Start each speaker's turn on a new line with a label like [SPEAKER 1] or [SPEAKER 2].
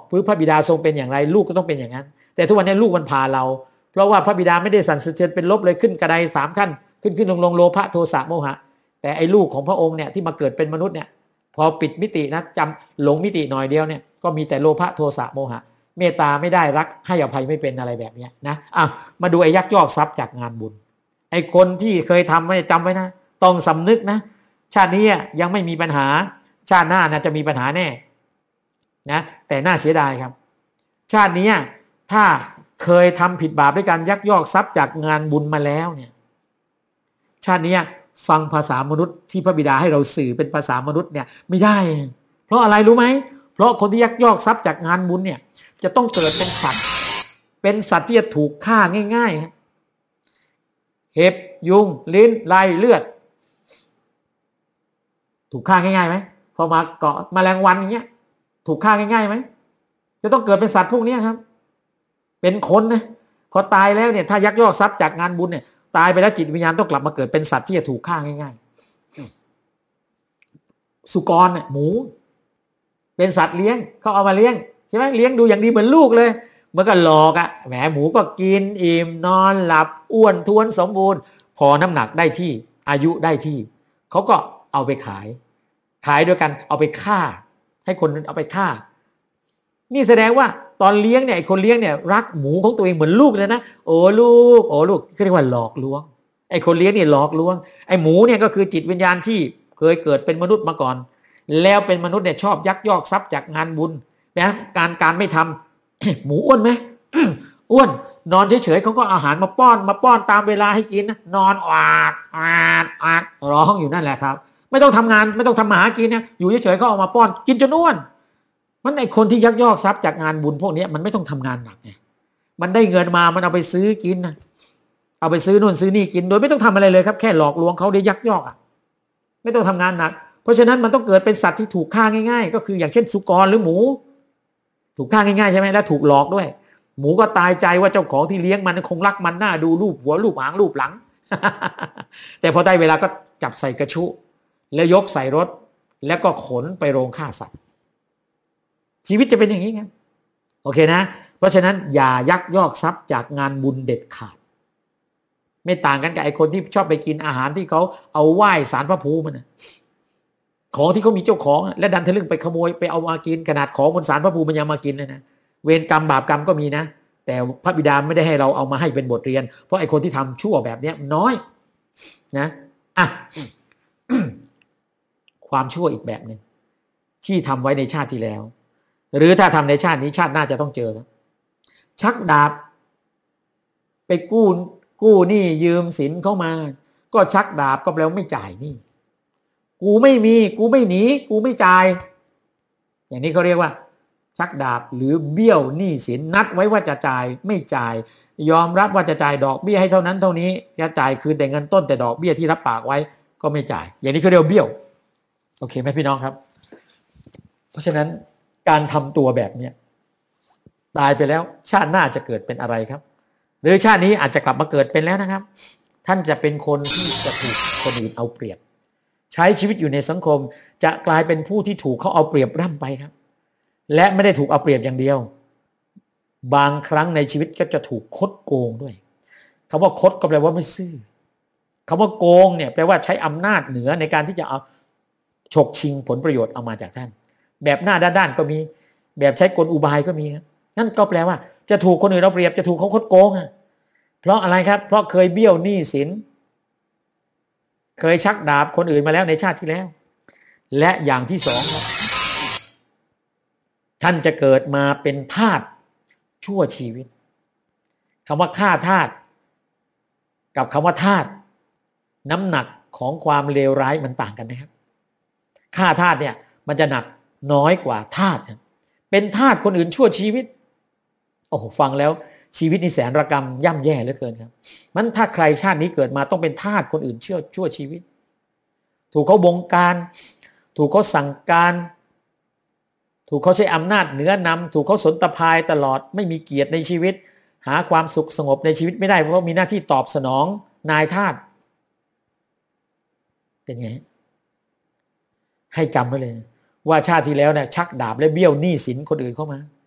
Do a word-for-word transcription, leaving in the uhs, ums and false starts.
[SPEAKER 1] พื้นพระบิดาทรงเป็นอย่างไรลูกก็ต้องเป็นอย่างนั้นแต่ทุกวันนี้ลูกมันพาเราเพราะว่าพระบิดาไม่ได้สั่นสะเทือนเป็นลบเลยขึ้นกระไดสามขั้นขึ้นขึ้นลงลงโลภะโทสะโมหะแต่ไอ้ลูกของพระองค์เนี่ยที่มาเกิดเป็นมนุษย์เนี่ยพอปิดมิตินะจำหลงมิติหน่อยเดียวเนี่ยก็มีแต่โลภะโทสะโมหะเมตตาไม่ได้รักให้อภัยไม่เป็นอะไรแบบนี้นะอ่ะมาดูไอ้ยักยอกทรัพย์จากงานบุญไอ้คนที่เคยทำไว้จำไว้นะต้องสำนึกนะชาตินี้ยังไม่มีปัญหาชาติหน้านะจะมีปัญหาแน่นะแต่น่าเสียดายครับชาตินี้ถ้าเคยทำผิดบาปด้วยการยักยอกทรัพย์จากงานบุญมาแล้วเนี่ยชาตินี้ฟังภาษามนุษย์ที่พระบิดาให้เราสื่อเป็นภาษามนุษย์เนี่ยไม่ได้เพราะอะไรรู้ไหมเพราะคนที่ยักยอกทรัพย์จากงานบุญเนี่ยจะต้องเกิดเป็นสัตว์เป็นสัตว์ที่จะถูกฆ่าง่ายๆครับเห็บยุงลิ้นลายเลือดถูกฆ่าง่ายๆไหมพอมาเกาะแมลงวันอย่างเงี้ยถูกฆ่าง่ายๆไหมจะต้องเกิดเป็นสัตว์พวกนี้ครับเป็นคนนะพอตายแล้วเนี่ยถ้ายักยอกทรัพย์จากงานบุญเนี่ยตายไปแล้วจิตวิญญาณต้องกลับมาเกิดเป็นสัตว์ที่จะถูกฆ่าง่ายๆสุกรเนี่ยหมูเป็นสัตว์เลี้ยงเขาเอามาเลี้ยงใช่ไหมเลี้ยงดูอย่างดีเหมือนลูกเลยเมื่อก็หลอกอะแหมหมูก็กินอิ่มนอนหลับอ้วนท้วนสมบูรณ์พอน้ำหนักได้ที่อายุได้ที่เขาก็เอาไปขายขายด้วยกันเอาไปฆ่าให้คนเอาไปฆ่านี่แสดงว่าตอนเลี้ยงเนี่ยคนเลี้ยงเนี่ยรักหมูของตัวเองเหมือนลูกเลยนะโอ้ลูกโอ้ลูกเขาเรียกว่าหลอกลวงไอ้คนเลี้ยงเนี่ยหลอกลวงไอ้หมูเนี่ยก็คือจิตวิญญาณที่เคยเกิดเป็นมนุษย์มาก่อนแล้วเป็นมนุษย์เนี่ยชอบยักยอกทรัพย์จากงานบุญนะการการไม่ทำ หมูอ้วนไหม อ้วนนอนเฉยๆเขาก็อาหารมาป้อนมาป้อนตามเวลาให้กินนะนอนอาดอาดอาดร้องอยู่นั่นแหละครับไม่ต้องทำงานไม่ต้องทำมาหากินนะอยู่เฉยๆเขาเอามาป้อนกินจนอ้วนมันไอคนที่ยักยอกทรัพย์จากงานบุญพวกนี้มันไม่ต้องทำงานหนักไงมันได้เงินมามันเอาไปซื้อกินนะเอาไปซื้อนู่นซื้อนี่กินโดยไม่ต้องทำอะไรเลยครับแค่หลอกลวงเขาได้ยักยอกอ่ะไม่ต้องทำงานหนักเพราะฉะนั้นมันต้องเกิดเป็นสัตว์ที่ถูกฆ่าง่ายๆก็คืออย่างเช่นสุกรหรือหมูถูกฆ่าง่ายๆใช่ไหมแล้วถูกหลอกด้วยหมูก็ตายใจว่าเจ้าของที่เลี้ยงมันคงรักมันหน้าดูรูปหัวรูปหางรูปหลัง แต่พอได้เวลาก็จับใส่กระชุแล้วยกใส่รถแล้วก็ขนไปโรงฆ่าสัตว์ชีวิตจะเป็นอย่างนี้ไงโอเคนะเพราะฉะนั้นอย่ายักยอกทรัพย์จากงานบุญเด็ดขาดไม่ต่างกันกับไอ้คนที่ชอบไปกินอาหารที่เขาเอาไหว้ศาลพระภูมิมันนะของที่เขามีเจ้าของและดันทะลึ่งไปขโมยไปเอามากินขนาดของบนศาลพระภูมิมันยังมากินเลยนะเวรกรรมบาปกรรมก็มีนะแต่พระบิดาไม่ได้ให้เราเอามาให้เป็นบทเรียนเพราะไอ้คนที่ทำชั่วแบบนี้น้อยนะอ่ะ ความชั่วอีกแบบหนึ่งที่ทำไว้ในชาติที่แล้วหรือถ้าทำในชาตินี้ชาติหน้าจะต้องเจอชักดาบไปกู้กู้หนี้ยืมสินเข้ามาก็ชักดาบก็แปลว่าไม่จ่ายหนี้กูไม่มีกูไม่หนีกูไม่จ่ายอย่างนี้เขาเรียกว่าชักดาบหรือเบี้ยวหนี้สินนัดไว้ว่าจะจ่ายไม่จ่ายยอมรับว่าจะจ่ายดอกเบี้ยให้เท่านั้นเท่านี้จะจ่ายคืนแต่เงินต้นแต่ดอกเบี้ยที่รับปากไว้ก็ไม่จ่ายอย่างนี้เขาเรียกเบี้ยวโอเคไหมพี่น้องครับเพราะฉะนั้นการทำตัวแบบนี้ตายไปแล้วชาติหน้าจะเกิดเป็นอะไรครับหรือชาตินี้อาจจะกลับมาเกิดเป็นแล้วนะครับท่านจะเป็นคนที่จะถูกคนอื่นเอาเปรียบใช้ชีวิตอยู่ในสังคมจะกลายเป็นผู้ที่ถูกเขาเอาเปรียบร่ำไปครับและไม่ได้ถูกเอาเปรียบอย่างเดียวบางครั้งในชีวิตก็จะถูกคดโกงด้วยคำว่าคดก็แปลว่าไม่ซื่อคำว่าโกงเนี่ยแปลว่าใช้อำนาจเหนือในการที่จะเอาฉกชิงผลประโยชน์เอามาจากท่านแบบหน้าด้านๆก็มีแบบใช้กลอุบายก็มีนั่นก็แปลว่าจะถูกคนอื่นเอาเปรียบจะถูกเขาคดโกงอ่ะเพราะอะไรครับเพราะเคยเบี้ยวหนี้สินเคยชักดาบคนอื่นมาแล้วในชาติที่แล้วและอย่างที่สองครับท่านจะเกิดมาเป็นทาสชั่วชีวิตคำว่าฆ่าทาสกับคำว่าทาสน้ำหนักของความเลวร้ายมันต่างกันนะครับฆ่าทาสเนี่ยมันจะหนักน้อยกว่าทาสเป็นทาสคนอื่นชั่วชีวิตโอ้โหฟังแล้วชีวิตนี่แสนระกรรมย่ำแย่เหลือเกินครับมันถ้าใครชาตินี้เกิดมาต้องเป็นทาสคนอื่นชั่วชั่วชีวิตถูกเขาบงการถูกเขาสั่งการถูกเขาใช้อำนาจเหนือนำถูกเขาสนตะพายตลอดไม่มีเกียรติในชีวิตหาความสุขสงบในชีวิตไม่ได้เพราะมีหน้าที่ตอบสนองนายทาสเป็นไงให้จำไว้เลยว่าชาติที่แล้วเนี่ยชักดาบและเบี้ยวหนี้สินคนอื่นเข้ามา